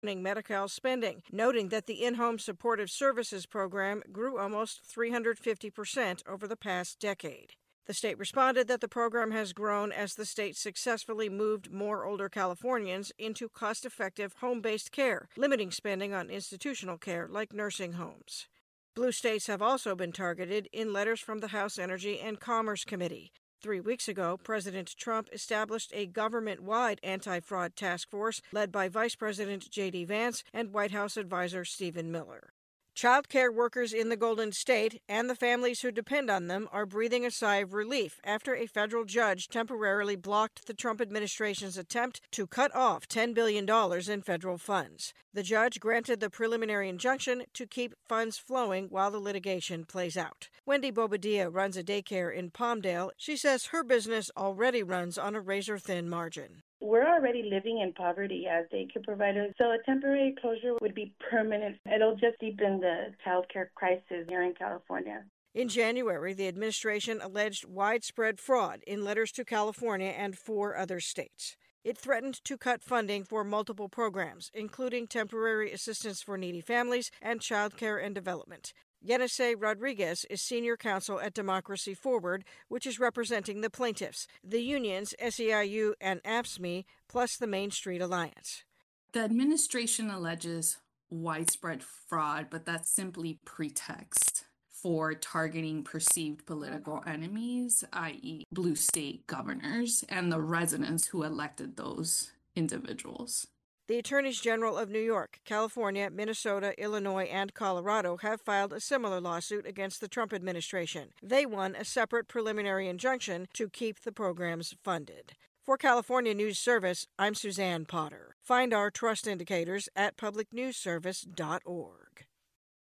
Medi-Cal spending, noting that the in-home supportive services program grew almost 350% over the past decade. The state responded that the program has grown as the state successfully moved more older Californians into cost-effective home-based care, limiting spending on institutional care like nursing homes. Blue states have also been targeted in letters from the House Energy and Commerce Committee. 3 weeks ago, President Trump established a government-wide anti-fraud task force led by Vice President J.D. Vance and White House advisor Stephen Miller. Child care workers in the Golden State and the families who depend on them are breathing a sigh of relief after a federal judge temporarily blocked the Trump administration's attempt to cut off $10 billion in federal funds. The judge granted the preliminary injunction to keep funds flowing while the litigation plays out. Wendy Bobadilla runs a daycare in Palmdale. She says her business already runs on a razor-thin margin. We're already living in poverty as daycare providers, so a temporary closure would be permanent. It'll just deepen the childcare crisis here in California. In January, the administration alleged widespread fraud in letters to California and 4 other states. It threatened to cut funding for multiple programs, including temporary assistance for needy families and child care and development. Yenisei Rodriguez is senior counsel at Democracy Forward, which is representing the plaintiffs, the unions SEIU and AFSCME, plus the Main Street Alliance. The administration alleges widespread fraud, but that's simply pretext for targeting perceived political enemies, i.e. blue state governors and the residents who elected those individuals. The Attorneys General of New York, California, Minnesota, Illinois, and Colorado have filed a similar lawsuit against the Trump administration. They won a separate preliminary injunction to keep the programs funded. For California News Service, I'm Suzanne Potter. Find our trust indicators at publicnewsservice.org.